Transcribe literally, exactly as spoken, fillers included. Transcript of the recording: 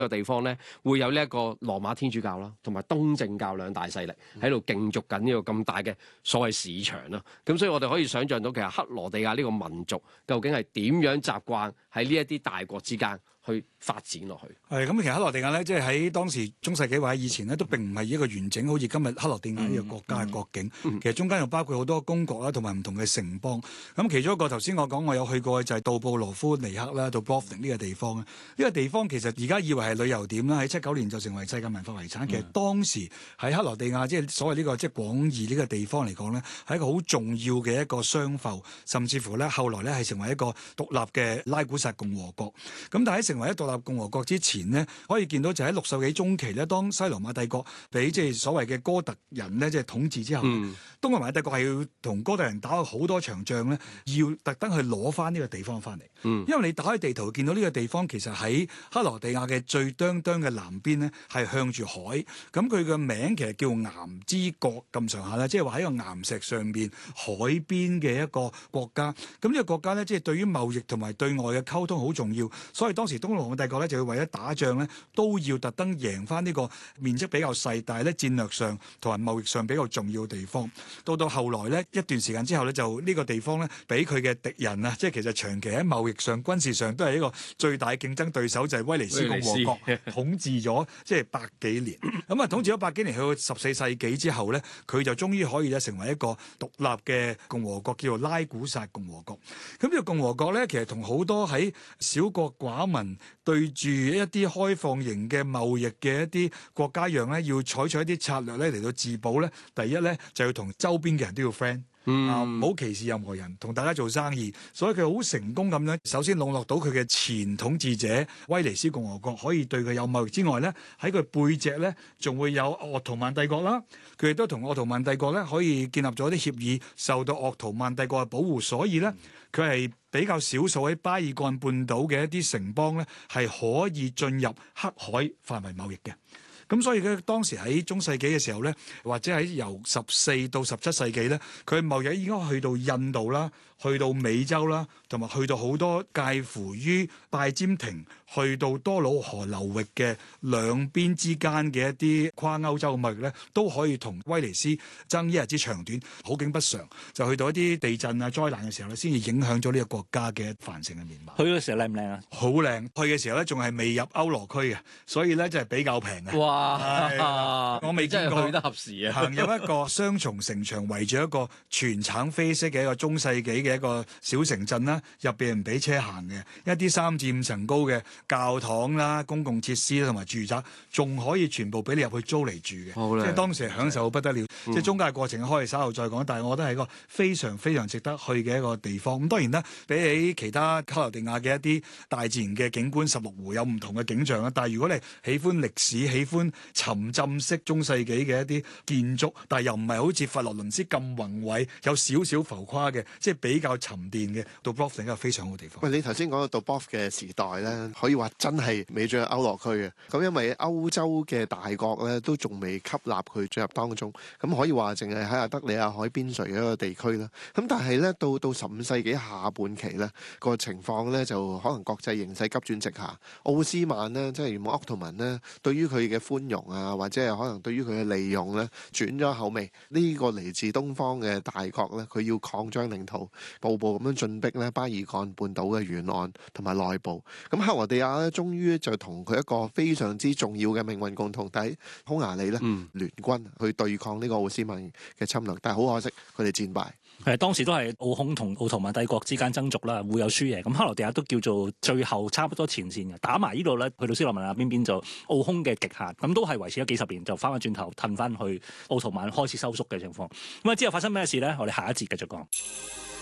個地方咧會有呢一個羅馬天主教啦，同埋東正教兩大勢力喺度競逐緊呢個咁大嘅所謂市場啦。咁所以我哋可以想像到，其實克羅地亞呢個民族究竟係點樣習慣喺呢一啲大國之間去發展落去。 係咁，其實克羅地亞咧，即係喺當時中世紀或者以前咧，都並唔係一個完整，好似今日克羅地亞呢個國家嘅國境。嗯嗯、其實中間又包括好多公國啦，同埋唔同嘅城邦。咁其中一個頭先我講我有去過嘅就係杜布羅夫尼克啦，到 Dubrovnik 呢個地方啊。呢、呢個地方其實而家以為係旅遊點啦，喺七九年就成為世界文化遺產。嗯、其實當時喺克羅地亞，即係所謂呢、呢個即係廣義呢個地方嚟講咧，係一個好重要嘅一個商埠，甚至乎咧後來咧係成為一個獨立嘅拉古薩共和國。咁但係喺成為一獨立共和國之前呢，可以見到就喺六世紀中期咧，當西羅馬帝國俾即係所謂嘅哥特人咧即係統治之後，嗯、東羅馬帝國係要同哥特人打好多場仗咧，要特登去攞翻呢個地方翻嚟。嗯、因為你打開地圖見到呢個地方其實喺克羅地亞嘅最端端嘅南邊呢，係向住海，咁佢嘅名其實叫岩之國咁上下啦，即係話喺個岩石上邊海邊嘅一個國家。咁呢個國家咧即係對於貿易同埋對外嘅溝通好重要，所以當時東羅馬帝國咧就要為咗打仗咧，都要特登贏翻呢個面積比較細，但係咧戰略上同埋貿易上比較重要嘅地方。到到後來咧一段時間之後咧，就呢個地方咧俾佢嘅敵人啊，即係其實長期喺貿易上、軍事上都係一個最大競爭對手，就係威尼斯共和國統治咗即係百幾年。咁啊統治咗百幾年，去到十四世紀之後咧，佢就終於可以咧成為一個獨立嘅共和國，叫做拉古薩共和國。咁呢個共和國咧，其實同好多喺小國寡民對住一啲開放型嘅貿易嘅一啲國家一樣咧，要採取一啲策略咧嚟到自保咧。第一咧就要同周邊嘅人都要 friend。嗯、啊，唔好歧視任何人，同大家做生意，所以佢好成功咁樣。首先籠絡到佢嘅前統治者威尼斯共和國，可以對佢有貿易之外咧，喺佢背脊咧仲會有鄂圖曼帝國啦。佢亦都同鄂圖曼帝國咧可以建立咗啲協議，受到鄂圖曼帝國嘅保護，所以咧佢係比較少數喺巴爾幹半島嘅一啲城邦咧係可以進入黑海範圍貿易嘅。咁所以咧，當時喺中世紀嘅時候咧，或者喺由十四到十七世紀咧，佢貿易已經去到印度啦，去到美洲啦，同埋去到好多介乎於拜占庭去到多瑙河流域嘅兩邊之間嘅一啲跨歐洲嘅貿易咧，都可以同威尼斯爭一日之長短，好景不常，就去到一啲地震啊災難嘅時候咧，先至影響咗呢個國家嘅繁盛嘅面貌。 去嘅時候靚唔靚啊？ 好靚，去嘅時候咧仲係未入歐羅區嘅，所以咧真係比較平嘅。 哇！ 我未見過去得合時啊！ 行入一個雙重城牆，圍住一個全橙啡色嘅一個中世紀嘅一個小城鎮啦，入邊唔俾車行嘅，一啲三至五層高嘅教堂啦、公共設施同埋住宅，仲可以全部俾你入去租嚟住嘅，即係當時係享受不得了。嗯、即係中間過程可以稍後再講，但係我覺得係一個非常非常值得去嘅一個地方。咁當然啦，比起其他克羅地亞嘅一啲大自然嘅景觀，十六湖有唔同嘅景象啦。但係如果你喜歡歷史、喜歡沉浸式中世紀嘅一啲建築，但係又唔係好似佛羅倫斯咁宏偉，有少少浮誇嘅，即係比較沉澱嘅。Dubrovnik 係一個非常好嘅地方。 喂，你頭先講到 Dubrovnik 嘅時代咧，可以話真係未進入歐羅區嘅。咁因為歐洲嘅大國咧都仲未吸納佢進入當中，咁可以話淨係喺阿德里亞海邊陲嘅一個地區啦。咁但係咧到到十五世紀下半期咧個情況咧就可能國際形勢急轉直下。奧斯曼咧即係原本鄂圖曼咧，對於佢嘅寬容啊，或者係可能對於佢嘅利用咧轉咗口味。呢、這個嚟自東方嘅大國咧，佢要擴張領土，步步咁樣進逼咧巴爾幹半島嘅沿岸同埋內部。咁克羅地亞咧，終於就同佢一個非常之重要嘅命運共同體匈牙利咧、嗯、聯軍去對抗呢個奧斯曼嘅侵略，但係好可惜，佢哋戰敗。 係當時都係奧匈同奧圖曼帝國之間爭逐啦，會有輸贏。咁克羅地亞都叫做最後差不多前線嘅，打埋呢度咧，去到斯洛文尼亞邊邊就奧匈嘅極限，咁都係維持咗幾十年，就翻返轉頭褪翻去奧圖曼開始收縮嘅情況。咁啊之後發生咩事咧？我哋下一節繼續講。